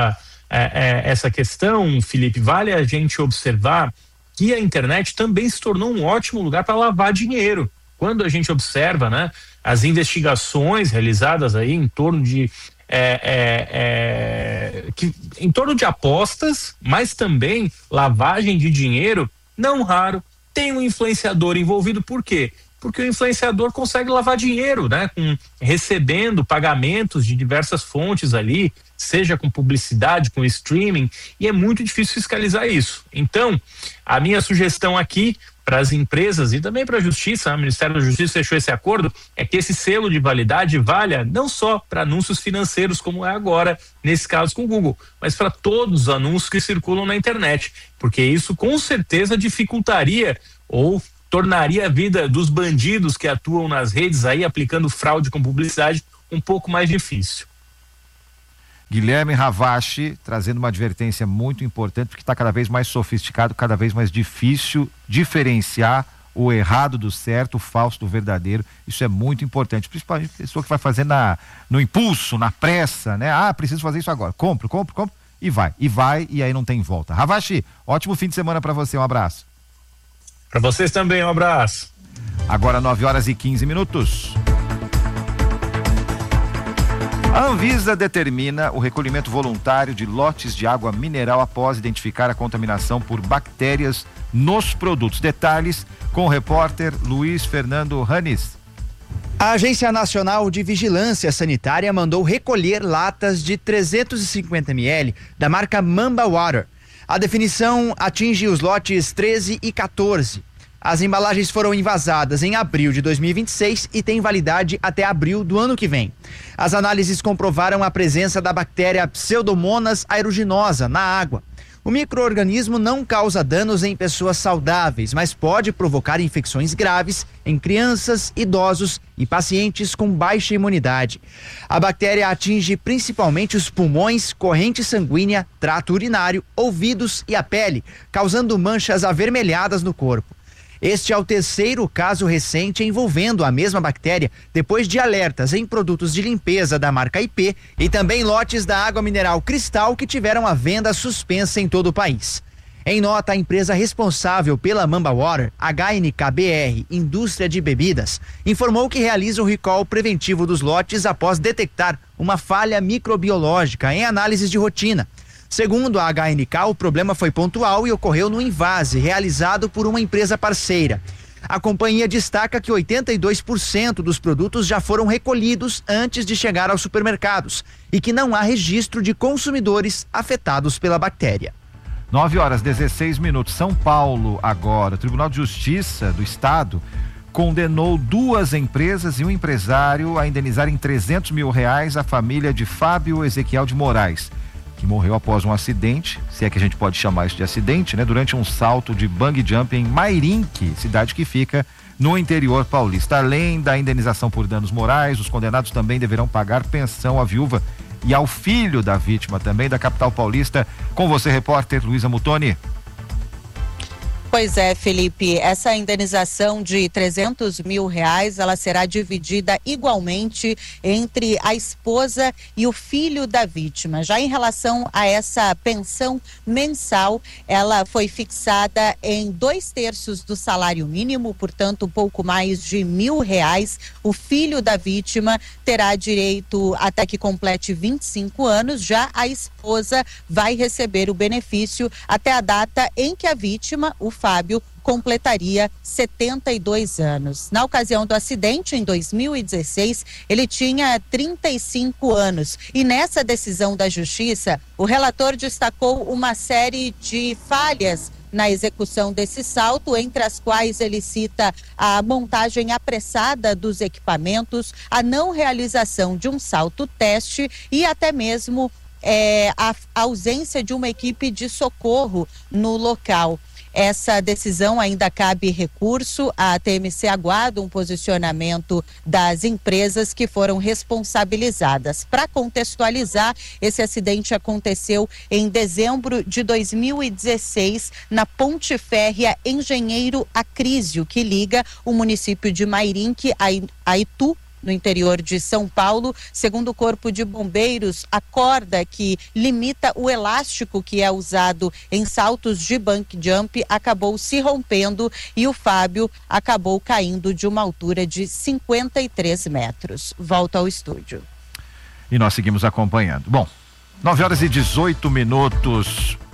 essa questão, Felipe, vale a gente observar que a internet também se tornou um ótimo lugar para lavar dinheiro. Quando a gente observa, né, as investigações realizadas aí em torno de em torno de apostas, mas também lavagem de dinheiro, não raro tem um influenciador envolvido. Por quê? porque o influenciador consegue lavar dinheiro, né? Recebendo pagamentos de diversas fontes ali, seja com publicidade, com streaming, e é muito difícil fiscalizar isso. Então, a minha sugestão aqui para as empresas e também para a Justiça, o Ministério da Justiça fechou esse acordo, é que esse selo de validade valha não só para anúncios financeiros, como é agora, nesse caso com o Google, mas para todos os anúncios que circulam na internet, porque isso com certeza dificultaria ou tornaria a vida dos bandidos que atuam nas redes aí, aplicando fraude com publicidade, um pouco mais difícil. Guilherme Ravache trazendo uma advertência muito importante, porque está cada vez mais sofisticado, cada vez mais difícil diferenciar o errado do certo, o falso do verdadeiro. Isso é muito importante, principalmente a pessoa que vai fazer no impulso, na pressa, né? Preciso fazer isso agora, compro, e vai, e aí não tem volta. Ravache, ótimo fim de semana para você, um abraço. Para vocês também, um abraço. Agora 9h15. A Anvisa determina o recolhimento voluntário de lotes de água mineral após identificar a contaminação por bactérias nos produtos. Detalhes com o repórter Luiz Fernando Ranis. A Agência Nacional de Vigilância Sanitária mandou recolher latas de 350 ml da marca Mamba Water. A definição atinge os lotes 13 e 14. As embalagens foram envasadas em abril de 2026 e têm validade até abril do ano que vem. As análises comprovaram a presença da bactéria Pseudomonas aeruginosa na água. O micro-organismo não causa danos em pessoas saudáveis, mas pode provocar infecções graves em crianças, idosos e pacientes com baixa imunidade. A bactéria atinge principalmente os pulmões, corrente sanguínea, trato urinário, ouvidos e a pele, causando manchas avermelhadas no corpo. Este é o terceiro caso recente envolvendo a mesma bactéria, depois de alertas em produtos de limpeza da marca IP e também lotes da água mineral Cristal que tiveram a venda suspensa em todo o país. Em nota, a empresa responsável pela Mamba Water, HNKBR, Indústria de Bebidas, informou que realiza o recall preventivo dos lotes após detectar uma falha microbiológica em análises de rotina. Segundo a HNK, o problema foi pontual e ocorreu no invase realizado por uma empresa parceira. A companhia destaca que 82% dos produtos já foram recolhidos antes de chegar aos supermercados e que não há registro de consumidores afetados pela bactéria. 9h16. São Paulo agora. O Tribunal de Justiça do Estado condenou 2 empresas e um empresário a indenizarem R$300 mil a família de Fábio Ezequiel de Moraes, que morreu após um acidente, se é que a gente pode chamar isso de acidente, né? Durante um salto de bungee jump em Mairinque, cidade que fica no interior paulista. Além da indenização por danos morais, os condenados também deverão pagar pensão à viúva e ao filho da vítima também da capital paulista. Com você, repórter Luísa Mutoni. Pois é, Felipe, essa indenização de R$300 mil, ela será dividida igualmente entre a esposa e o filho da vítima. Já em relação a essa pensão mensal, ela foi fixada em 2/3 do salário mínimo, portanto, um pouco mais de R$1.000. O filho da vítima terá direito até que complete 25 anos, já a esposa vai receber o benefício até a data em que a vítima, o Fábio, completaria 72 anos. Na ocasião do acidente, em 2016, ele tinha 35 anos. E nessa decisão da Justiça, o relator destacou uma série de falhas na execução desse salto, entre as quais ele cita a montagem apressada dos equipamentos, a não realização de um salto teste e até mesmo a ausência de uma equipe de socorro no local. Essa decisão ainda cabe recurso. A TMC aguarda um posicionamento das empresas que foram responsabilizadas. Para contextualizar, esse acidente aconteceu em dezembro de 2016 na ponte férrea Engenheiro Acrísio, que liga o município de Mairinque a Itu, no interior de São Paulo. Segundo o Corpo de Bombeiros, a corda que limita o elástico que é usado em saltos de bungee jump acabou se rompendo e o Fábio acabou caindo de uma altura de 53 metros. Volta ao estúdio. E nós seguimos acompanhando. Bom, 9h18.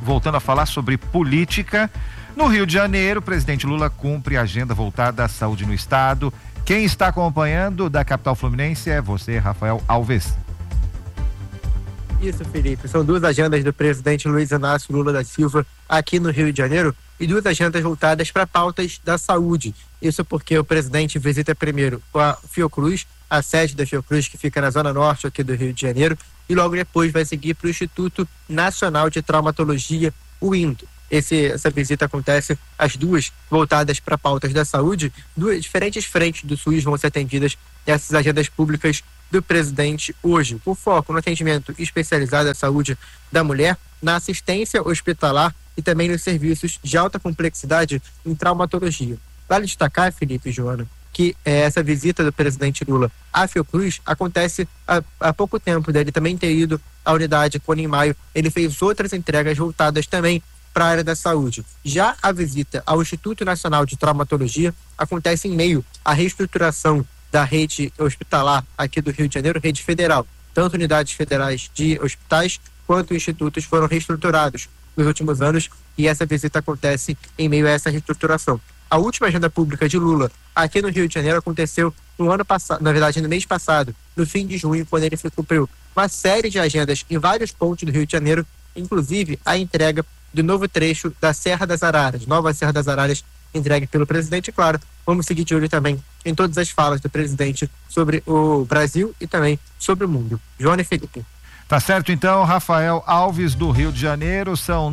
voltando a falar sobre política. No Rio de Janeiro, o presidente Lula cumpre a agenda voltada à saúde no estado. Quem está acompanhando da capital fluminense é você, Rafael Alves. Isso, Felipe. São duas agendas do presidente Luiz Inácio Lula da Silva aqui no Rio de Janeiro e duas agendas voltadas para pautas da saúde. Isso porque o presidente visita primeiro a Fiocruz, a sede da Fiocruz, que fica na zona norte aqui do Rio de Janeiro, e logo depois vai seguir para o Instituto Nacional de Traumatologia, o INTO. Essa visita acontece, as duas voltadas para pautas da saúde, duas diferentes frentes do SUS vão ser atendidas nessas agendas públicas do presidente hoje, com foco no atendimento especializado à saúde da mulher, na assistência hospitalar e também nos serviços de alta complexidade em traumatologia. Vale destacar, Felipe e Joana, que essa visita do presidente Lula à Fiocruz acontece há pouco tempo dele também ter ido à unidade Cone Maio. Ele fez outras entregas voltadas também para a área da saúde. Já a visita ao Instituto Nacional de Traumatologia acontece em meio à reestruturação da rede hospitalar aqui do Rio de Janeiro, rede federal. Tanto unidades federais de hospitais quanto institutos foram reestruturados nos últimos anos e essa visita acontece em meio a essa reestruturação. A última agenda pública de Lula aqui no Rio de Janeiro aconteceu no ano passado, na verdade no mês passado, no fim de junho, quando ele cumpriu uma série de agendas em vários pontos do Rio de Janeiro, inclusive a entrega do novo trecho da Serra das Araras, nova Serra das Araras, entregue pelo presidente. Claro, vamos seguir de olho também em todas as falas do presidente sobre o Brasil e também sobre o mundo. Joana e Felipe. Tá certo então, Rafael Alves do Rio de Janeiro, são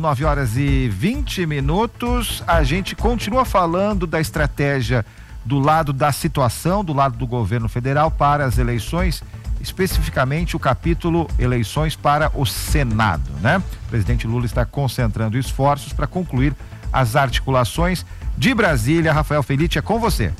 9h20. A gente continua falando da estratégia do lado da situação, do lado do governo federal para as eleições, especificamente o capítulo eleições para o Senado, né? O presidente Lula está concentrando esforços para concluir as articulações. De Brasília, Rafael Felice, é com você.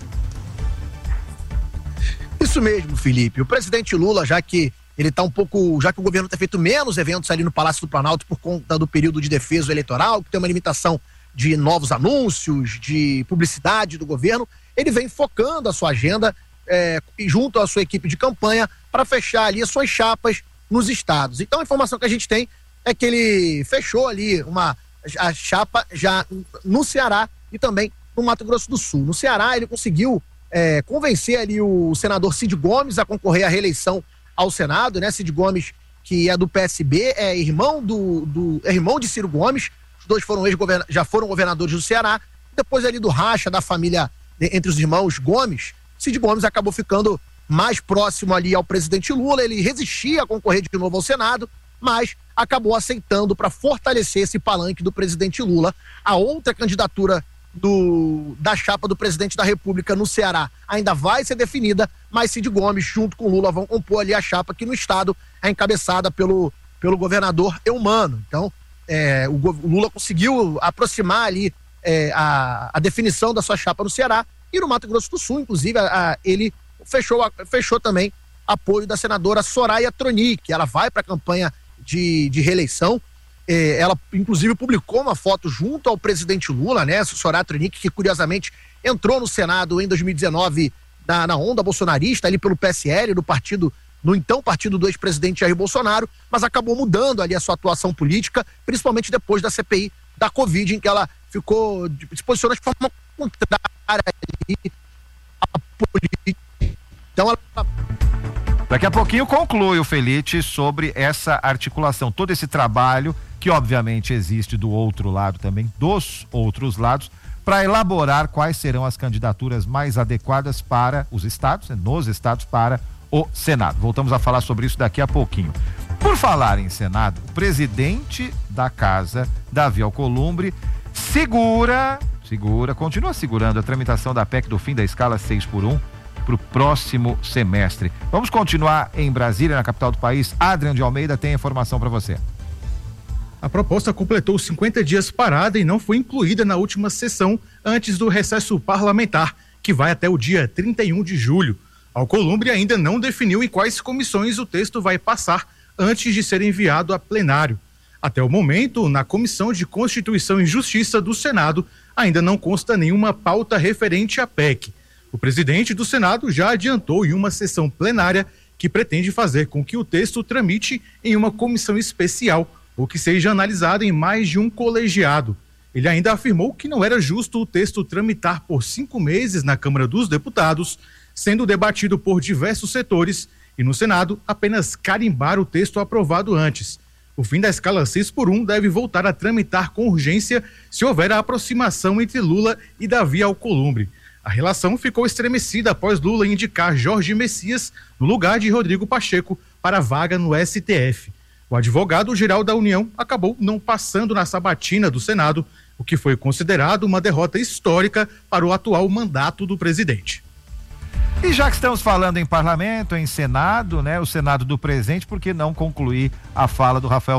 Isso mesmo, Felipe. O presidente Lula, já que o governo tem feito menos eventos ali no Palácio do Planalto por conta do período de defesa eleitoral, que tem uma limitação de novos anúncios, de publicidade do governo, ele vem focando a sua agenda junto à sua equipe de campanha para fechar ali as suas chapas nos estados. Então a informação que a gente tem é que ele fechou ali a chapa já no Ceará e também no Mato Grosso do Sul. No Ceará ele conseguiu convencer ali o senador Cid Gomes a concorrer à reeleição ao Senado, né? Cid Gomes, que é do PSB, é irmão de Ciro Gomes. Os dois já foram governadores do Ceará. Depois ali do racha da família entre os irmãos Gomes, Cid Gomes acabou ficando mais próximo ali ao presidente Lula. Ele resistia a concorrer de novo ao Senado, mas acabou aceitando para fortalecer esse palanque do presidente Lula. A outra candidatura da chapa do presidente da República no Ceará ainda vai ser definida, mas Cid Gomes junto com Lula vão compor ali a chapa que no estado é encabeçada pelo governador Eumano. Então o Lula conseguiu aproximar ali a definição da sua chapa no Ceará, e no Mato Grosso do Sul, inclusive, ele fechou também apoio da senadora Soraya Tronic. Ela vai para a campanha de reeleição. Ela, inclusive, publicou uma foto junto ao presidente Lula, né? Soraya Tronic, que curiosamente entrou no Senado em 2019 na onda bolsonarista, ali pelo PSL, no então partido do ex-presidente Jair Bolsonaro, mas acabou mudando ali a sua atuação política, principalmente depois da CPI da Covid, em que ela se posicionou de forma contrária à política. Então Daqui a pouquinho conclui o Felice sobre essa articulação, todo esse trabalho que obviamente existe do outro lado também, dos outros lados, para elaborar quais serão as candidaturas mais adequadas para os estados, nos estados, para o Senado. Voltamos a falar sobre isso daqui a pouquinho. Por falar em Senado, o presidente da casa, Davi Alcolumbre, continua segurando a tramitação da PEC do fim da escala 6x1 para o próximo semestre. Vamos continuar em Brasília, na capital do país. Adriano de Almeida tem a informação para você. A proposta completou 50 dias parada e não foi incluída na última sessão antes do recesso parlamentar, que vai até o dia 31 de julho. Alcolumbre ainda não definiu em quais comissões o texto vai passar antes de ser enviado a plenário. Até o momento, na Comissão de Constituição e Justiça do Senado, ainda não consta nenhuma pauta referente à PEC. O presidente do Senado já adiantou em uma sessão plenária que pretende fazer com que o texto tramite em uma comissão especial, ou que seja analisado em mais de um colegiado. Ele ainda afirmou que não era justo o texto tramitar por 5 meses na Câmara dos Deputados, sendo debatido por diversos setores, e no Senado apenas carimbar o texto aprovado antes. O fim da escala 6x1 deve voltar a tramitar com urgência se houver a aproximação entre Lula e Davi Alcolumbre. A relação ficou estremecida após Lula indicar Jorge Messias no lugar de Rodrigo Pacheco para a vaga no STF. O advogado-geral da União acabou não passando na sabatina do Senado, o que foi considerado uma derrota histórica para o atual mandato do presidente. E já que estamos falando em parlamento, em Senado, né? O Senado do presente, por que não concluir a fala do Rafael